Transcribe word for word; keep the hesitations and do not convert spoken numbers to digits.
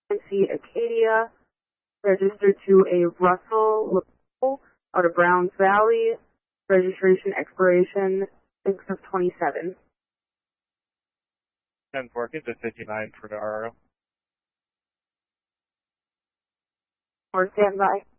C Acadia, registered to a Russell out of Browns Valley, registration expiration six of twenty-seven. ten four, get to fifty-nine for the R O. Or standby.